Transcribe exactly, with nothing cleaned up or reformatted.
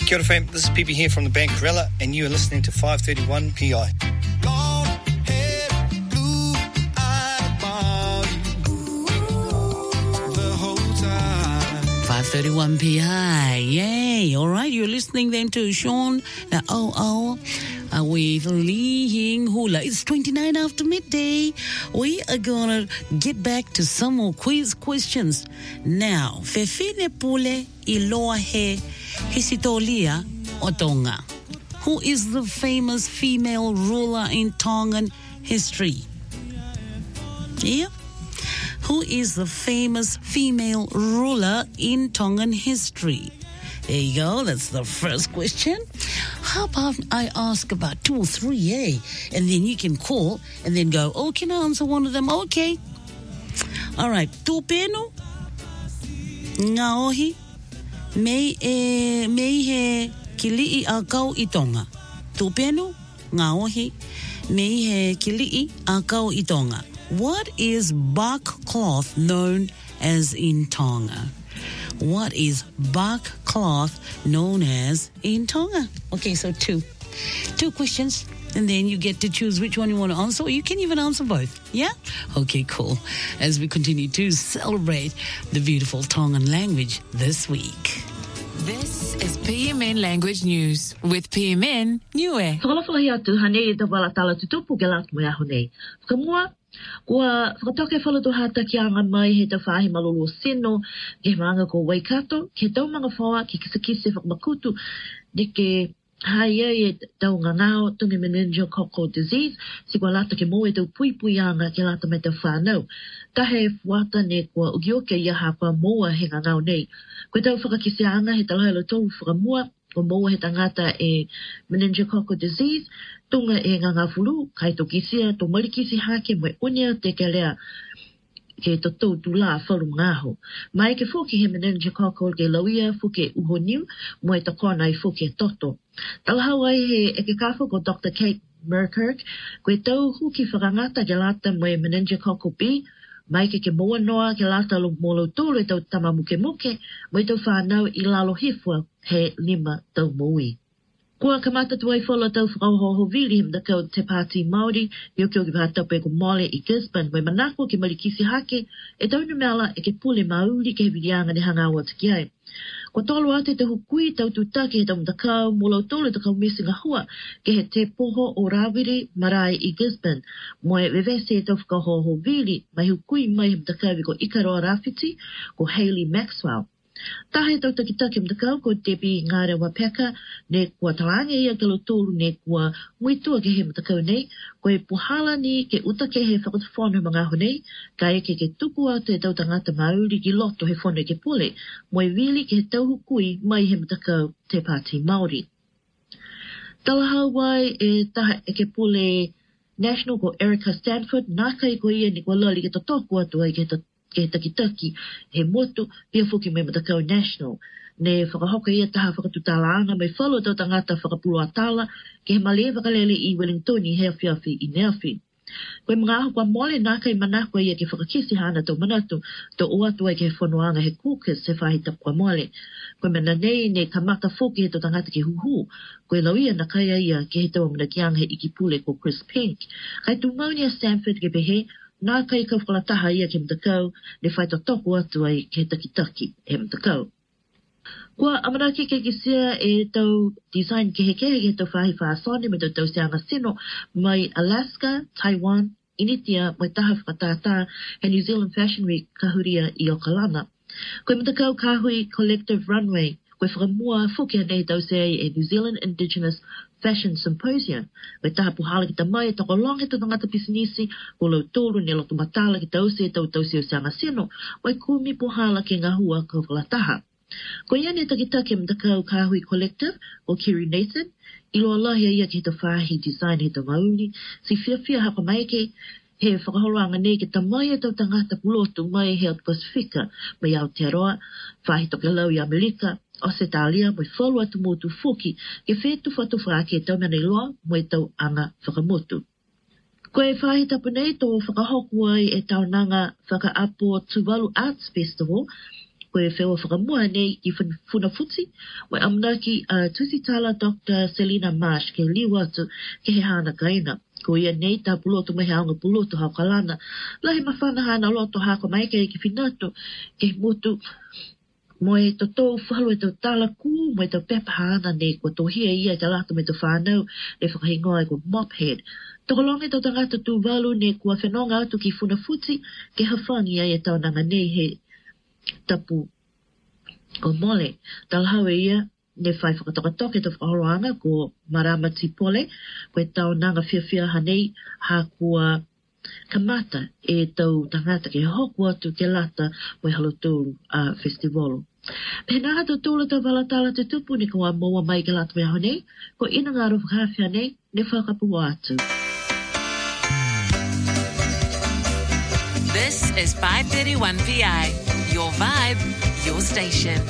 Kia ora fam, this is P P here from the band Corella, and you are listening to five thirty-one P I. five thirty-one P I, yay! All right, you're listening then to Sean. Now, oh, oh. Uh, with Lee Hing Hula. It's twenty-nine after midday. We are going to get back to some more quiz questions. Now, Fefine Pule Iloa He Hisitolia o Tonga. Who is the famous female ruler in Tongan history? Yeah? Who is the famous female ruler in Tongan history? There you go. That's the first question. How about I ask about two or three, eh? And then you can call and then go, oh, can I answer one of them? Okay. All right. Tupeno, ngaohi, mei e mei he kili'i a kau I Tonga. Tupeno, ngaohi, mei he kili'i a kau I Tonga. What is bark cloth known as in Tonga? What is bark cloth known as in Tonga? Okay, so two. Two questions, and then you get to choose which one you want to answer, or you can even answer both. Yeah? Okay, cool. As we continue to celebrate the beautiful Tongan language this week. This is P M N Language News with P M N Niue. Whakalafahi atu hane I tawala tala tutupu ke latu mea hone. Whakamua, kua whakatoke whalatu hata ki anga mai he ta whahi malolo seno, ke maanga ko Waikato, ke tau manga whawa, ke kisakise whakamakutu, ne ke haia e tau ngangao, tungi meningococcal disease, si kua lata ke mo e tau pui pui anga ke lata me tau whanau. Tahe fuata ne kua ugioke ia hapa moa he ngangao nei. Koe tau whakakise anga he talahelo tolu whakamua, o moa he tangata e meningococcal disease, tunga e nganga fulu, kai to kisia, to marikisi hake moe unia te ke lea ke to tau tula wharu ngaho. Mai ke fuki he meningococcal ke lauia fuke uho niu, moe ta kona I fuke toto. Talahau ai he e ke kafo ko Doctor Kate Merkirk, koe tau huki whakangata ke lata moe meningococcal B, mai ke ke moa noa ke lata lo molo tulu e tau tama muke muke, moe tau whanau I lalo hifua he lima tau moui. Kua kamata tuai whala tau whakauhoho vili him da kau te pāti Māori, i o kio ki pātau pe ko mole I Gisborne, mai manako ke marikisi hake, e tau numela e ke pule mauri ke hirianga ne hanga awa tiki ai. Ko tolu ate te hukui tau tutake he tau mtakau, mulau tolu te kau misinga hua, ke he te poho o Rawiri marae I Gisborne, moe vevese e tau whakauhoho vili, mai hukui mai him mtakau ko Ikaroa Rafiti, ko Hayley Maxwell. Tahe tau takitake mtakau ko Debbie Ngare Wapeka, ne kua talange ia ke lo tolu ne kua muitua ke he mtakau nei, ko e puhala ni ke utake he whakatawhonu mga honei, ka eke ke tuku atu e tau tangata Māori ki loto he whone ke pule, moe vili ke he tau hukui mai he mtakau te pāti Māori. Talahau wai e taha e ke pule National ko Erica Stanford, nā kai ko ia ni kua lali ke totoku atu ai ke ke taki-taki, he motu, pia fuki me matakau national. Ne whakahoka ia taha whakatutalaanga, mai whalo tau tangata whakapulu atala, ke he malie whakalele I Wellingtoni, he awhiawhi I Neawhi. Koe mga aho kua mole nā kai manako ia ke whakakisi hana tau manatu, tau o atu ai ke he whanuanga he kūkas he whahita kua mole. Koe mena nei ne kamaka fuki he tau tangata ke huhu, koe lauia na kai ia ke he tau amana kiang he ikipule ko Chris Pink. Kai tu Maunia Stanford ke pehe, nā kai ka whakalataha ia ke mtakau, ne whai to toku atu ai ke taki-taki he mtakau. Kua amanaki ke kisia e tau design ke hekehe ke tau whahi whaasone me tau tau seanga sino mai Alaska, Taiwan, Initia, mai taha whakatata he New Zealand Fashion Week kahuria I Okalana. Koe mtakau kahui Collective Runway, koe whakamua fukia nei tau sei e New Zealand Indigenous Fashion Symposium. Koe taha puhala ki ta mai e tako long he tau tangata pisinisi, ko lau tōru ne lotu matala ki tau se tau tau se o seanga sino, wai kumi puhala ke ngahua ka whalataha. Ko ia ne takitake mtakau kahui Collective, o Kiri Nathan, ilo alahi ia ki he tau whahi design he tau mauri, si fia fia hapa mai ke, he whakaholoanga nei ke ta mai e tau tangata pulotu mai he South Pasifika, mai Aotearoa, whahi toke lau I Amerika, Australia, mai whalu atu motu fuki, ke whetu whatu whaake e tau mena iloa, mai tau anga whakamotu. Ko e whahi tapu nei tō whakahoku ai e tau nanga whakaapo Tuvalu Arts Festival, ko ko e whewa whakamua nei i Funa Futi, wai amnaki uh, tusitala Doctor Selina Marsh ke liwa atu ke he hana kaina. Ko ia nei ta puloto mai haunga puloto hau kalana. Lahi mawhana hana loto hako mai ke ki finato ke mutu mo e to tō whalu e tō tala kū, mo e tō pepa hana nei ko tō hia ia ka lata me tō whanau le whakahingoa e ko Mophead. Toko longe tō tangata tū walu ne kua whenonga atu ki Funa Futi ke hawhangi ai e tau nanga nei he tapu ko mole. Talhawe ia ne whai whakatokatoke tō whakahoroanga ko Marama Tipole, ko e tau nanga whiawhia hanei ha kua kamata e tau tangata ke hoku atu ke lata mo e halotulu a uh, festivalo. Pena hata tūla tau walatala te tupu ni kua moa mai ke lata mea honei, ko ina ngā ro whakawhia nei, ne whakapua atu. This is five thirty-one P I. Your vibe, your station.